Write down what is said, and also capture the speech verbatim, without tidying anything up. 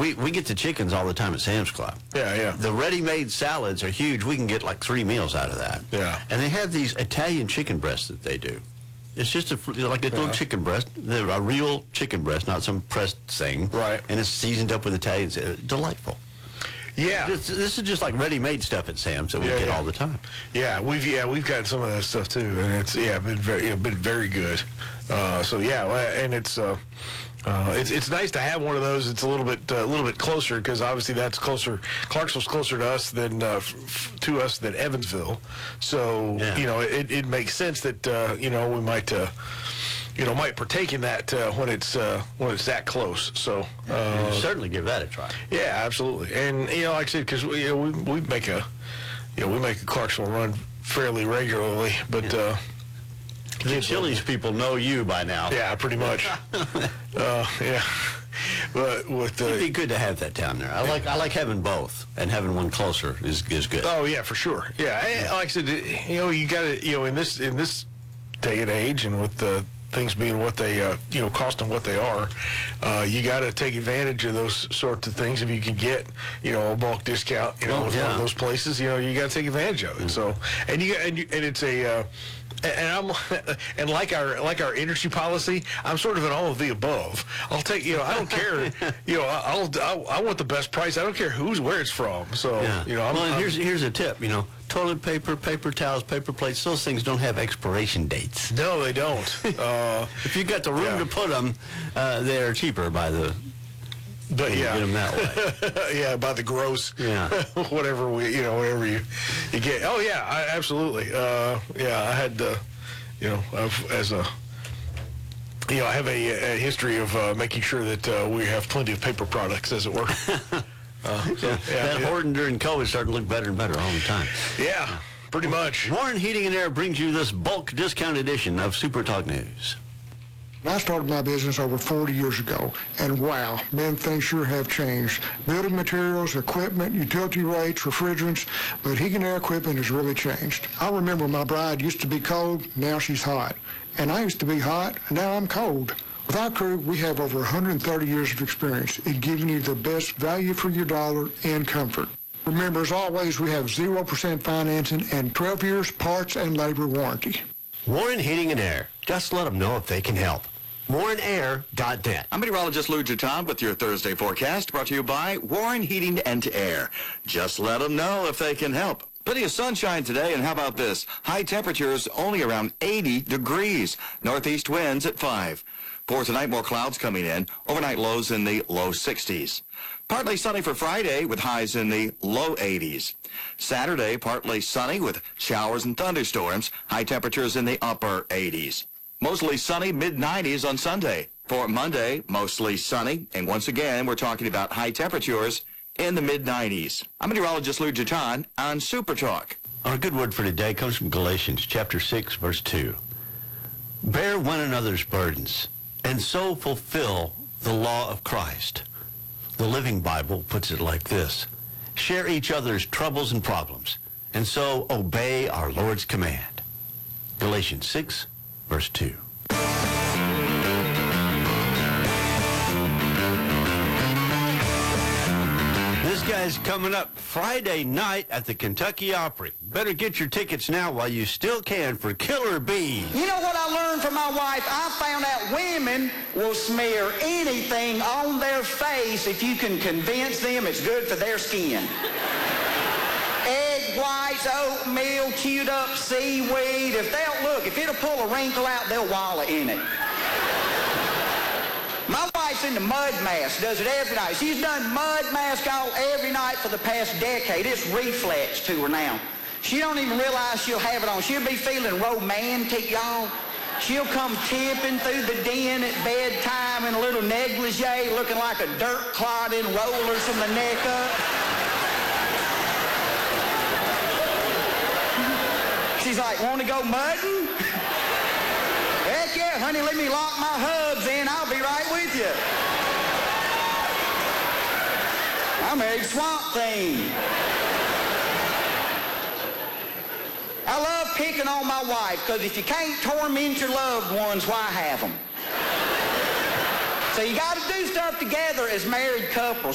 we, we get the chickens all the time at Sam's Club. Yeah, yeah. The ready-made salads are huge. We can get like three meals out of that. Yeah. And they have these Italian chicken breasts that they do. It's just a, like a little Yeah. chicken breast. They're a real chicken breast, not some pressed thing. Right. And it's seasoned up with Italian. Uh, delightful. Yeah. This, this is just like ready-made stuff at Sam's that we Yeah, get yeah. all the time. Yeah, we've yeah we've got some of that stuff too, and it's yeah been very yeah, been very good. Uh, so yeah, well, and it's uh, uh, it's it's nice to have one of those. It's a little bit uh, a little bit closer because obviously that's closer. Clarksville's closer to us than uh, f- f- to us than Evansville. So Yeah. you know it, it makes sense that uh, you know we might. Uh, You know, might partake in that uh, when it's uh, when it's that close. So uh, Certainly give that a try. yeah, absolutely. And you know, like I said, because we, you know, we we make a you know we make a Clarksville run fairly regularly, but uh, The Chili's people know you by now. yeah, pretty much. uh, yeah, but with It'd be the good to have that down there. I like I like having both, and having one closer is is good. oh yeah, for sure. Yeah, and like I said, you know, you got to you know in this in this day and age, and with the things being what they, uh, you know, costing what they are, uh, you got to take advantage of those sorts of things. If you can get, you know, a bulk discount, you know, Oh, with yeah. one of those places, you know, you got to take advantage of it. So, and you and you, and it's a, uh, and I'm and like our like our energy policy, I'm sort of an all of the above. I'll take, you know, I don't care, you know, I'll, I'll I want the best price. I don't care who's where it's from. So, Yeah. you know, I'm, well, and I'm- here's here's a tip. You know, toilet paper, paper towels, paper plates. Those things don't have expiration dates. no, they don't. Uh, If you got the room Yeah. to put them, uh, they're cheaper by the. but when you yeah, get them that way. yeah, about the gross, Yeah. whatever we, you know, whatever you, you get. Oh yeah, I, absolutely. Uh, yeah, I had, uh, you know, I've, as a, you know, I have a, a history of uh, making sure that uh, we have plenty of paper products, as it were. Uh, so, Yeah, yeah, that yeah. hoarding during COVID is starting to look better and better all the time. Yeah, pretty much. Warren Heating and Air brings you this bulk discount edition of Super Talk News. I started my business over forty years ago, and wow, man, things sure have changed. Building materials, equipment, utility rates, refrigerants, but heating and air equipment has really changed. I remember my bride used to be cold, now she's hot. And I used to be hot, now I'm cold. With our crew, we have over one hundred thirty years of experience in giving you the best value for your dollar and comfort. Remember, as always, we have zero percent financing and twelve years parts and labor warranty. Warren Heating and Air. Just let them know if they can help. warren air dot net. I'm meteorologist Lou Jaton with your Thursday forecast, brought to you by Warren Heating and Air. Just let them know if they can help. Plenty of sunshine today, and how about this? High temperatures only around eighty degrees. Northeast winds at five. For tonight, more clouds coming in. Overnight lows in the low sixties. Partly sunny for Friday with highs in the low eighties. Saturday, partly sunny with showers and thunderstorms. High temperatures in the upper eighties. Mostly sunny, mid nineties on Sunday. For Monday, mostly sunny. And once again, we're talking about high temperatures in the mid nineties. I'm meteorologist Lou Jaton on Super Talk. Our good word for today comes from Galatians chapter six, verse two. Bear one another's burdens, and so fulfill the law of Christ. The Living Bible puts it like this. Share each other's troubles and problems, and so obey our Lord's command. Galatians six, verse two. This guy's coming up Friday night at the Kentucky Opry. Better get your tickets now while you still can for Killer Bees. You know what I learned from my wife? I found out women will smear anything on their face if you can convince them it's good for their skin. Egg whites, oatmeal, chewed up seaweed. If they'll, look, if it'll pull a wrinkle out, they'll wallow in it. My wife's into mud mask, does it every night. She's done mud mask all every night for the past decade. It's reflex to her now. She don't even realize she'll have it on. She'll be feeling romantic, y'all. She'll come tipping through the den at bedtime in a little negligee, looking like a dirt clod in rollers from the neck up. She's like, want to go mudding? Heck yeah, honey, let me lock my hubs in. I'll be right with you. I married Swamp Thing. I love picking on my wife, because if you can't torment your loved ones, why have them? So you got to do stuff together as married couples.